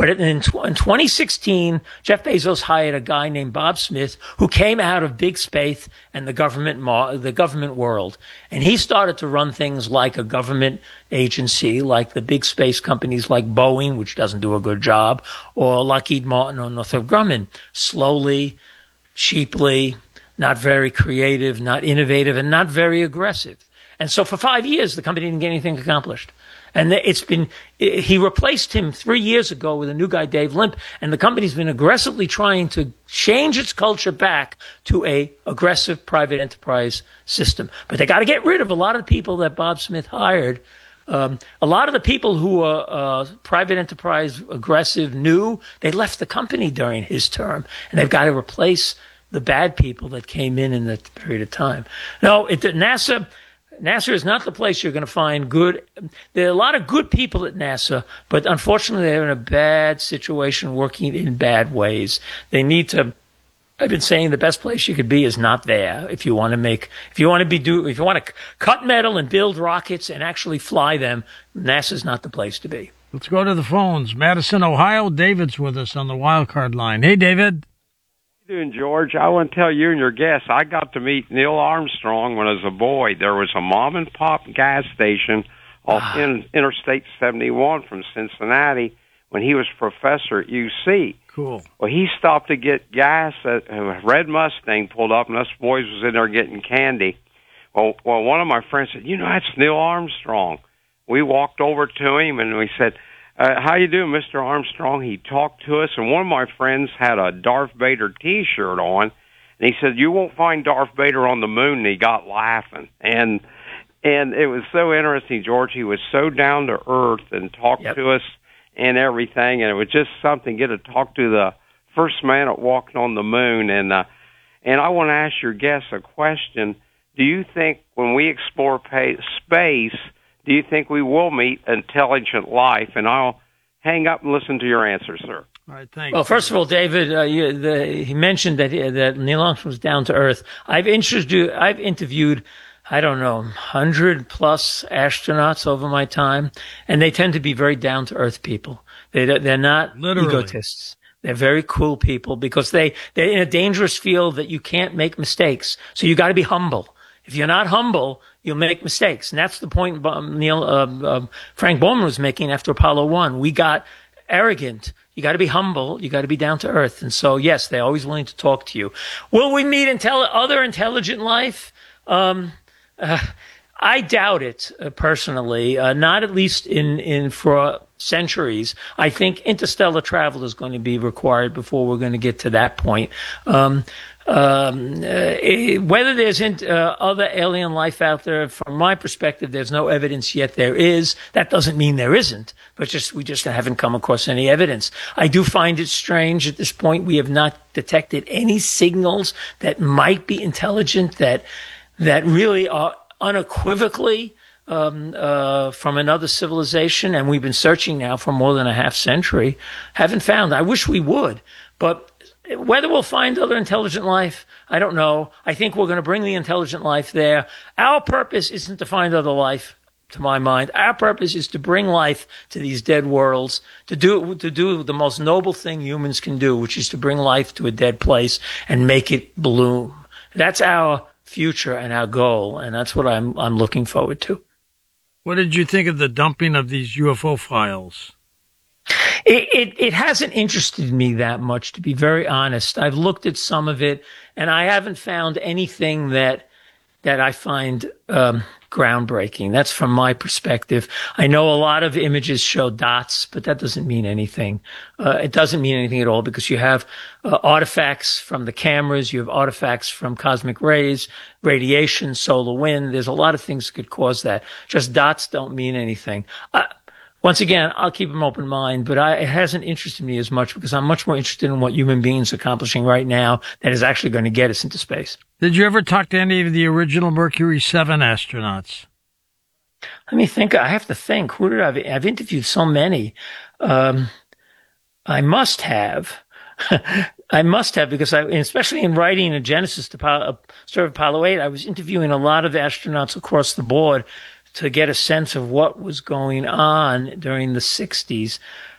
But in 2016, Jeff Bezos hired a guy named Bob Smith who came out of big space and the government world. And he started to run things like a government agency, like the big space companies like Boeing, which doesn't do a good job, or Lockheed Martin or Northrop Grumman. Slowly, cheaply, not very creative, not innovative, and not very aggressive. And so for 5 years, the company didn't get anything accomplished. And he replaced him 3 years ago with a new guy, Dave Limp, and the company's been aggressively trying to change its culture back to a aggressive private enterprise system. But they got to get rid of a lot of the people that Bob Smith hired. A lot of the people who are private enterprise aggressive they left the company during his term, and they've got to replace the bad people that came in that period of time. No, NASA is not the place you're going to find good. There are a lot of good people at NASA, but unfortunately they're in a bad situation working in bad ways. They need to, I've been saying the best place you could be is not there. If you want to cut metal and build rockets and actually fly them, NASA's not the place to be. Let's go to the phones. Madison, Ohio. David's with us on the wild card line. Hey, David. How you doing, George? I want to tell you and your guests, I got to meet Neil Armstrong when I was a boy. There was a mom-and-pop gas station off Interstate 71 from Cincinnati when he was professor at UC. Cool. Well, he stopped to get gas. A red Mustang pulled up, and us boys was in there getting candy. Well, one of my friends said, that's Neil Armstrong. We walked over to him, and we said, how you doing, Mr. Armstrong? He talked to us, and one of my friends had a Darth Vader T-shirt on, and he said, you won't find Darth Vader on the moon, and he got laughing. And it was so interesting, George. He was so down to earth and talked to us and everything, and it was just something, get to talk to the first man that walked on the moon. And I want to ask your guests a question. Do you think when we explore space, do you think we will meet intelligent life? And I'll hang up and listen to your answer, sir. All right, thanks. Well, first of all, David, he mentioned that Neil Armstrong was down to earth. I've interviewed, 100 plus astronauts over my time, and they tend to be very down to earth people. They're not egotists. They're very cool people because they're in a dangerous field that you can't make mistakes. So you got to be humble. If you're not humble, you'll make mistakes. And that's the point Frank Borman was making after Apollo 1. We got arrogant. You got to be humble. You got to be down to earth. And so, yes, they're always willing to talk to you. Will we meet other intelligent life? I doubt it, personally, not at least for centuries. I think interstellar travel is going to be required before we're going to get to that point. Whether there's other alien life out there, from my perspective, there's no evidence yet there is. That doesn't mean there isn't, but we just haven't come across any evidence. I do find it strange at this point we have not detected any signals that might be intelligent, that really are unequivocally from another civilization, and we've been searching now for more than a half century. Haven't found. I wish we would, but whether we'll find other intelligent life, I don't know. I think we're going to bring the intelligent life there. Our purpose isn't to find other life, to my mind. Our purpose is to bring life to these dead worlds, to do the most noble thing humans can do, which is to bring life to a dead place and make it bloom. That's our future and our goal, and that's what I'm looking forward to. What did you think of the dumping of these UFO files? It hasn't interested me that much, to be very honest. I've looked at some of it, and I haven't found anything that I find groundbreaking. That's from my perspective. I know a lot of images show dots, but that doesn't mean anything. It doesn't mean anything at all because you have artifacts from the cameras, you have artifacts from cosmic rays, radiation, solar wind. There's a lot of things that could cause that. Just dots don't mean anything. Once again, I'll keep an open mind, but it hasn't interested me as much because I'm much more interested in what human beings are accomplishing right now that is actually going to get us into space. Did you ever talk to any of the original Mercury 7 astronauts? Let me think. I have to think. Who did I've interviewed so many. I must have. I must have because especially in writing a Genesis to story of Apollo 8, I was interviewing a lot of astronauts across the board to get a sense of what was going on during the 60s.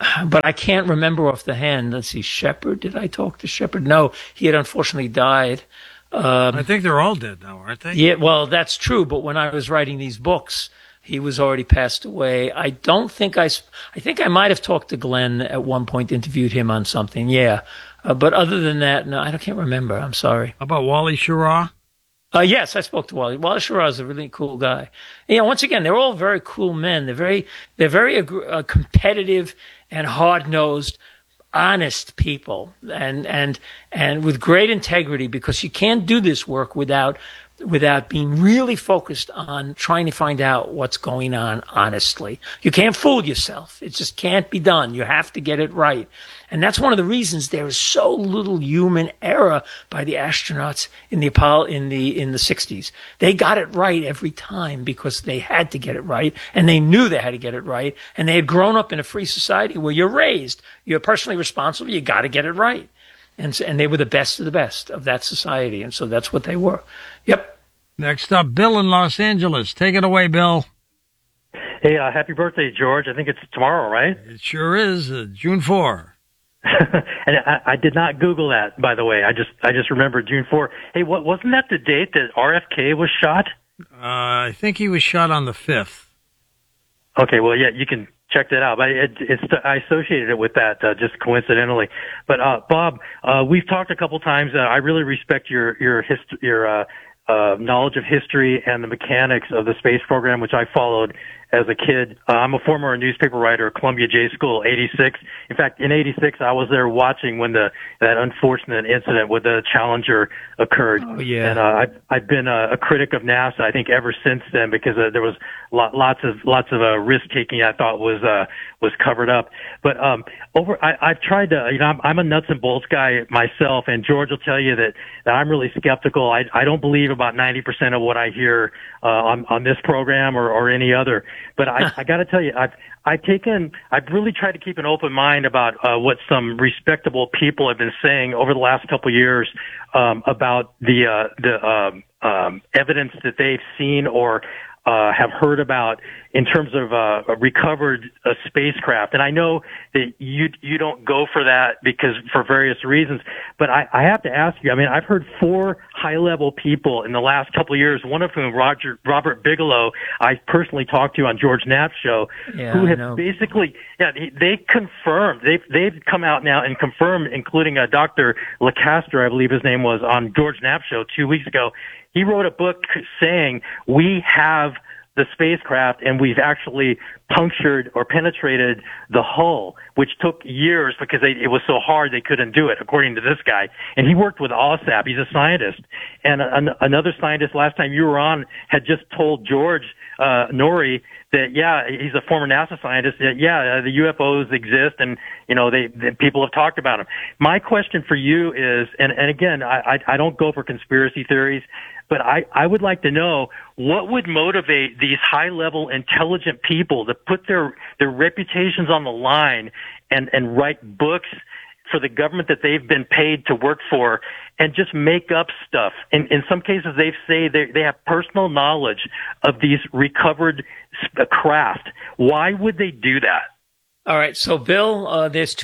but I can't remember off the hand. Let's see, Shepard. Did I talk to Shepard? No, he had unfortunately died. I think they're all dead now, aren't they? Yeah, well, that's true. But when I was writing these books, he was already passed away. I think I might have talked to Glenn at one point, interviewed him on something. Yeah. But other than that, no, I can't remember. I'm sorry. How about Wally Schirra? Yes, I spoke to Wally. Wally Schirra is a really cool guy. Once again, they're all very cool men. They're very competitive and hard-nosed, honest people, and with great integrity, because you can't do this work without being really focused on trying to find out what's going on honestly. You can't fool yourself. It just can't be done. You have to get it right. And that's one of the reasons there is so little human error by the astronauts in the Apollo in the 60s. They got it right every time because they had to get it right, and they knew they had to get it right, and they had grown up in a free society where you're personally responsible, you got to get it right. And they were the best of the best of that society, and so that's what they were. Yep. Next up, Bill in Los Angeles. Take it away, Bill. Hey, happy birthday, George. I think it's tomorrow, right? It sure is, June 4. And I did not Google that, by the way. I just remembered June 4. Hey, wasn't that the date that RFK was shot? I think he was shot on the 5th. Okay, well, yeah, you can check that out. But I associated it with that just coincidentally. But Bob, we've talked a couple times. I really respect your knowledge of history and the mechanics of the space program, which I followed as a kid. I'm a former newspaper writer at Columbia J School, 86. In fact, in 86, I was there watching when that unfortunate incident with the Challenger occurred. Oh, yeah. And I've been a critic of NASA, I think, ever since then, because there was lots of risk taking I thought was covered up. But I've tried to, I'm a nuts and bolts guy myself, and George will tell you that I'm really skeptical. I don't believe about 90% of what I hear on this program or any other. But I got to tell you, I've really tried to keep an open mind about what some respectable people have been saying over the last couple of years about the evidence that they've seen or have heard about in terms of a recovered spacecraft. And I know that you don't go for that because for various reasons, but I have to ask you, I mean, I've heard 4 high-level people in the last couple of years, one of whom, Robert Bigelow, I personally talked to on George Knapp's show, who have basically, they confirmed, they've come out now and confirmed, including Dr. LeCaster, I believe his name was, on George Knapp's show 2 weeks ago. He wrote a book saying, we have the spacecraft and we've actually punctured or penetrated the hull, which took years because it was so hard they couldn't do it, according to this guy. And he worked with OSAP. He's a scientist. And another scientist last time you were on had just told George Norrie that, he's a former NASA scientist, that, the UFOs exist and, people have talked about them. My question for you is, and again, I don't go for conspiracy theories, but I would like to know what would motivate these high-level intelligent people to put their reputations on the line and write books for the government that they've been paid to work for and just make up stuff. In some cases, they say they have personal knowledge of these recovered craft. Why would they do that? All right. So, Bill, there's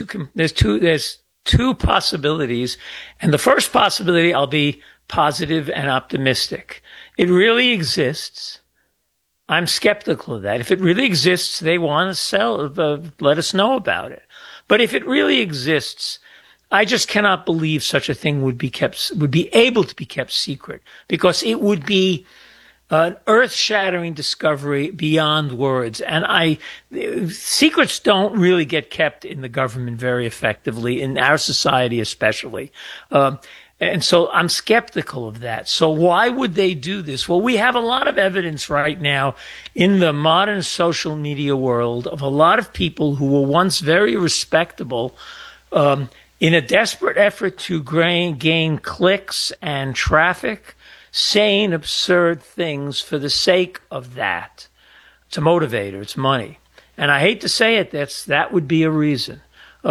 two possibilities. And the first possibility, I'll be positive and optimistic. It really exists. I'm skeptical of that. If it really exists, they want to let us know about it. But if it really exists, I just cannot believe such a thing would be able to be kept secret, because it would be an earth-shattering discovery beyond words. And secrets don't really get kept in the government very effectively, in our society especially. And so I'm skeptical of that. So why would they do this? Well, we have a lot of evidence right now in the modern social media world of a lot of people who were once very respectable, in a desperate effort to gain clicks and traffic, saying absurd things for the sake of that. It's a motivator. It's money. And I hate to say it, that would be a reason.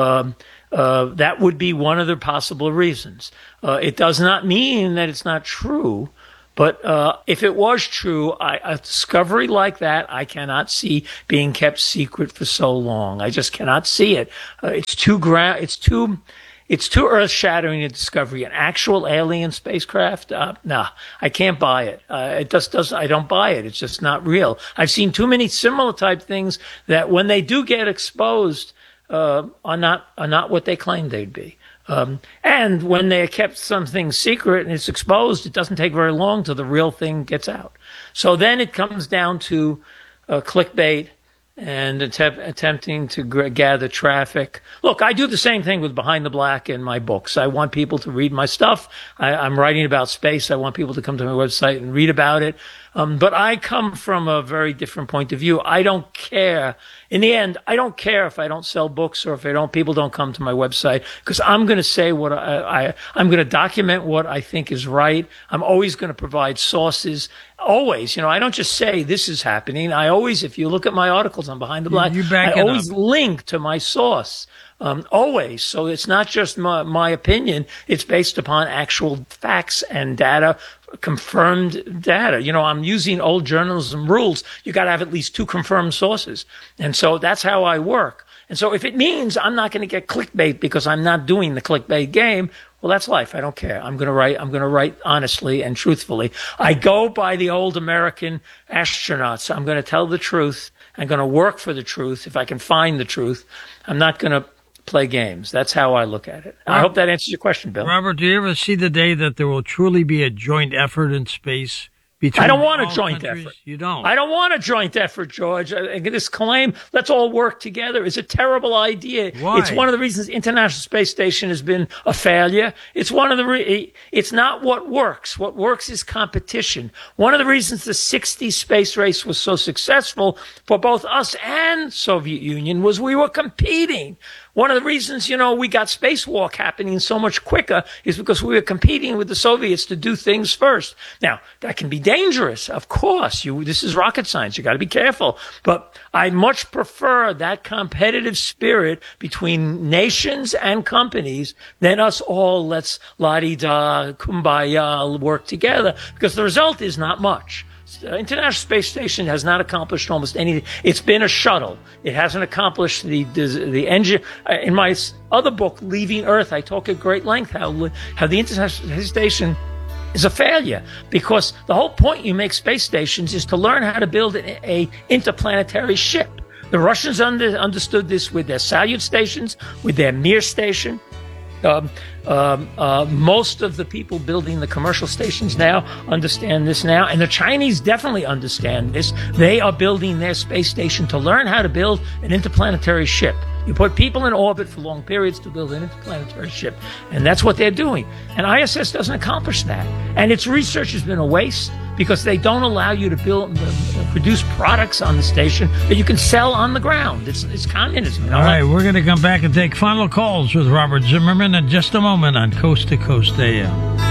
That would be one of the possible reasons. It does not mean that it's not true, But if it was true, a discovery like that, I cannot see being kept secret for so long. I just cannot see it. It's too earth-shattering a discovery. An actual alien spacecraft? No, I can't buy it. It just doesn't. I don't buy it. It's just not real. I've seen too many similar type things that when they do get exposed, are not what they claim they'd be. And when they kept something secret and it's exposed, it doesn't take very long till the real thing gets out. So then it comes down to clickbait and attempting to gather traffic. Look, I do the same thing with Behind the Black in my books. I want people to read my stuff. I'm writing about space. I want people to come to my website and read about it. But I come from a very different point of view. I don't care. In the end, I don't care if I don't sell books or if people don't come to my website, because I'm going to say what I'm going to document what I think is right. I'm always going to provide sources. Always, I don't just say this is happening. I always, if you look at my articles on Behind the Black, I always link to my source. Always. So it's not just my opinion. It's based upon actual facts and data, confirmed data. I'm using old journalism rules. You got to have at least 2 confirmed sources. And so that's how I work. And so if it means I'm not going to get clickbait because I'm not doing the clickbait game, well, that's life. I don't care. I'm going to write honestly and truthfully. I go by the old American astronauts. I'm going to tell the truth. I'm going to work for the truth if I can find the truth. I'm not going to play games. That's how I look at it. I hope that answers your question, Bill. Robert, do you ever see the day that there will truly be a joint effort in space between I don't want a all joint countries? effort. You don't? I don't want a joint effort, George. This claim, let's all work together, is a terrible idea. Why? It's one of the reasons the International Space Station has been a failure. It's one of the it's not what works. What works is competition. One of the reasons the 60s space race was so successful for both us and Soviet Union was we were competing. One of the reasons, we got spacewalk happening so much quicker is because we were competing with the Soviets to do things first. Now, that can be dangerous, of course. This is rocket science. You got to be careful. But I much prefer that competitive spirit between nations and companies than us all, let's la-di-da, kumbaya, work together, because the result is not much. International Space Station has not accomplished almost anything. It's been a shuttle. It hasn't accomplished the engine. In my other book, Leaving Earth, I talk at great length how the International Space Station is a failure, because the whole point you make space stations is to learn how to build a interplanetary ship. The Russians understood this with their Salyut stations, with their Mir station. Most of the people building the commercial stations now understand this now, and the Chinese definitely understand this. They are building their space station to learn how to build an interplanetary ship. You put people in orbit for long periods to build an interplanetary ship, and that's what they're doing. And ISS doesn't accomplish that. And its research has been a waste because they don't allow you to produce products on the station that you can sell on the ground. It's communism. All right, we're going to come back and take final calls with Robert Zimmerman in just a moment on Coast to Coast AM.